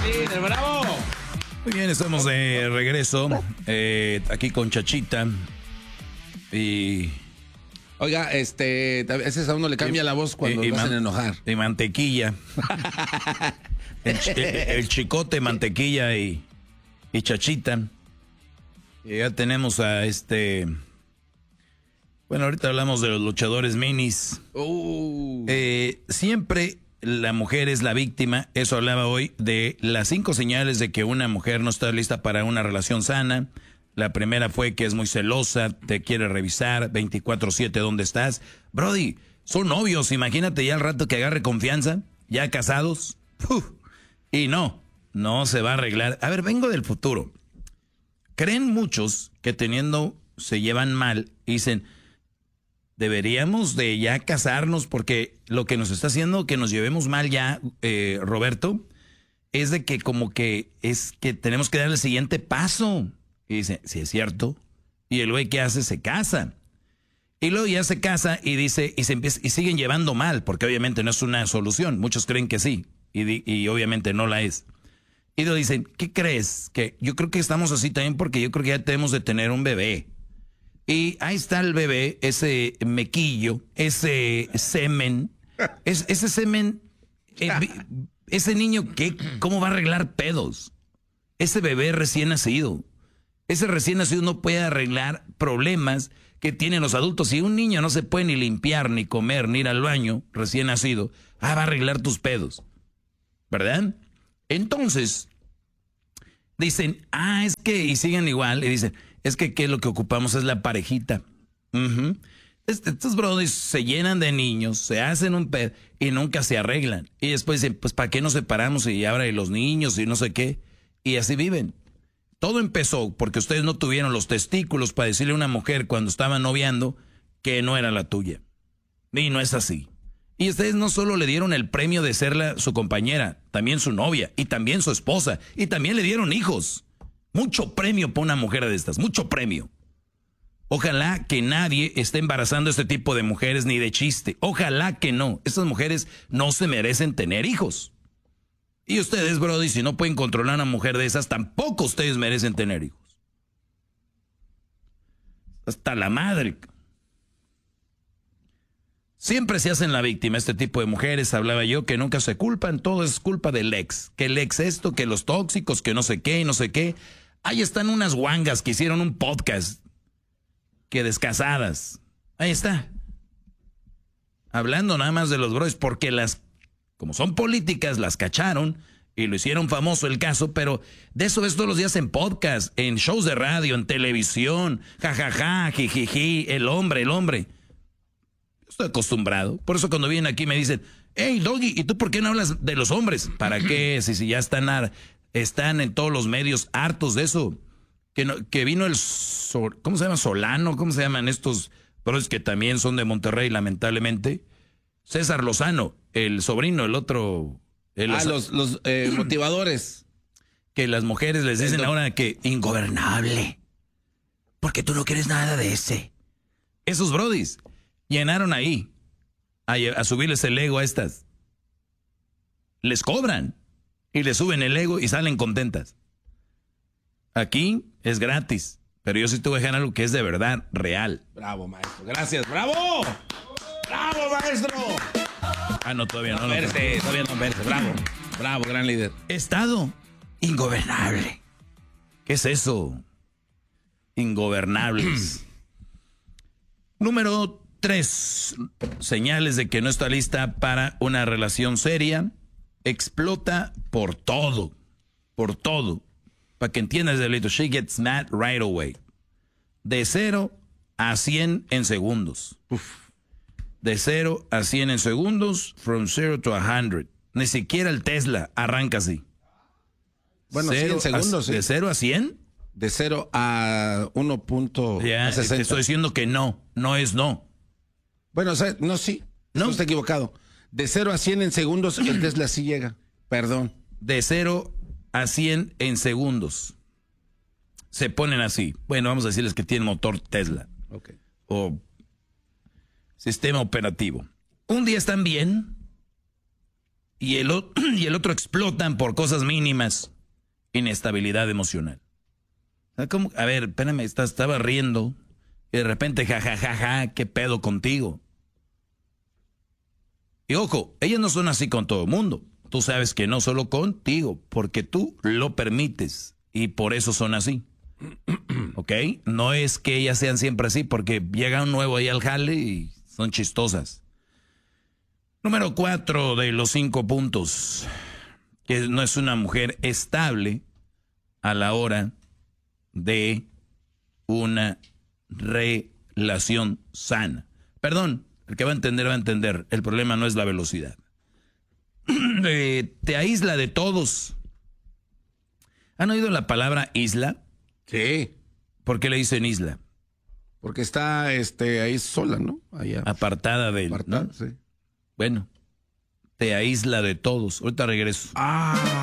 líder, bravo. Muy bien, estamos de regreso aquí con Chachita. Y... Oiga, a veces a uno le cambia la voz cuando lo hacen enojar. Y mantequilla. el chicote, mantequilla y Chachita. Y ya tenemos a Bueno, ahorita hablamos de los luchadores minis. Siempre la mujer es la víctima. Eso hablaba hoy de las 5 señales de que una mujer no está lista para una relación sana. La primera fue que es muy celosa, te quiere revisar 24/7 dónde estás. Brody, son novios, imagínate ya al rato que agarre confianza, ya casados. Y no se va a arreglar. A ver, vengo del futuro. Creen muchos que se llevan mal y dicen, deberíamos de ya casarnos porque lo que nos está haciendo que nos llevemos mal ya, Roberto, es de que como que es que tenemos que dar el siguiente paso. Y dice, sí es cierto. Y el güey que hace se casa. Y luego ya se casa y dice, y siguen llevando mal, porque obviamente no es una solución. Muchos creen que sí, y obviamente no la es. Y luego dicen, ¿qué crees? Que yo creo que estamos así también porque yo creo que ya tenemos de tener un bebé. Y ahí está el bebé, ese mequillo, ese semen, ese semen, ese niño, ¿cómo va a arreglar pedos? Ese bebé recién nacido. Ese recién nacido no puede arreglar problemas que tienen los adultos. Si un niño no se puede ni limpiar, ni comer, ni ir al baño, recién nacido, va a arreglar tus pedos. ¿Verdad? Entonces, dicen, es que, y siguen igual, y dicen, es que lo que ocupamos es la parejita. Estos brothers se llenan de niños, se hacen un pedo y nunca se arreglan. Y después dicen, pues ¿para qué nos separamos? Y ahora los niños y no sé qué. Y así viven. Todo empezó porque ustedes no tuvieron los testículos para decirle a una mujer cuando estaban noviando que no era la tuya. Y no es así. Y ustedes no solo le dieron el premio de ser su compañera, también su novia, y también su esposa, y también le dieron hijos. Mucho premio para una mujer de estas, mucho premio. Ojalá que nadie esté embarazando a este tipo de mujeres ni de chiste. Ojalá que no. Estas mujeres no se merecen tener hijos. Y ustedes, brody, si no pueden controlar a una mujer de esas, tampoco ustedes merecen tener hijos. Hasta la madre. Siempre se hacen la víctima este tipo de mujeres, hablaba yo, que nunca se culpan, todo es culpa del ex. Que el ex esto, que los tóxicos, que no sé qué y no sé qué. Ahí están unas guangas que hicieron un podcast, que descasadas. Ahí está. Hablando nada más de los bros, porque como son políticas, las cacharon y lo hicieron famoso el caso, pero de eso ves todos los días en podcast, en shows de radio, en televisión, jajaja, jijiji, el hombre. Estoy acostumbrado. Por eso cuando vienen aquí me dicen, hey, Doggy, ¿y tú por qué no hablas de los hombres? ¿Para qué? Si ya están en todos los medios hartos de eso. Que vino ¿cómo se llama? Solano, ¿cómo se llaman estos? Pero es que también son de Monterrey, lamentablemente. César Lozano, el sobrino, el otro. Los motivadores. Que las mujeres les dicen ahora que ingobernable. Porque tú no quieres nada de ese. Esos brodis llenaron ahí a subirles el ego a estas. Les cobran y les suben el ego y salen contentas. Aquí es gratis, pero yo sí te voy a dejar algo que es de verdad, real. Bravo, maestro. Gracias. ¡Bravo! ¡Bravo, maestro! No, todavía no. Todavía no merece. Bravo. Bravo, gran líder. Estado ingobernable. ¿Qué es eso? Ingobernables. Número 3. Señales de que no está lista para una relación seria. Explota por todo. Por todo. Para que entiendas, delito. She gets mad right away. De 0 a 100 en segundos. De 0 a 100 en segundos. From 0 to 100. Ni siquiera el Tesla arranca así. Bueno, 100 segundos. ¿De 0 a 100? De 0 a 1.60. Te estoy diciendo que no es no. Bueno, o sea, no, sí. No está equivocado. De 0 a 100 en segundos, el Tesla sí llega. Perdón. De 0 a 100 en segundos. Se ponen así. Bueno, vamos a decirles que tienen motor Tesla. Okay. O sistema operativo. Un día están bien. y el otro explotan por cosas mínimas. Inestabilidad emocional. ¿Cómo? A ver, espérame, estaba riendo y de repente, jajajaja, ¿qué pedo contigo? Y ojo, ellas no son así con todo el mundo. Tú sabes que no solo contigo, porque tú lo permites y por eso son así. ¿Ok? No es que ellas sean siempre así, porque llega un nuevo ahí al jale y son chistosas. Número 4 de los 5 puntos. Que no es una mujer estable a la hora de una relación sana. Perdón, el que va a entender, va a entender. El problema no es la velocidad. Te aísla de todos. ¿Han oído la palabra isla? Sí. ¿Por qué le dicen isla? Porque está ahí sola, ¿no? Allá. Apartada de él, ¿no? Sí. Bueno, te aísla de todos. Ahorita regreso.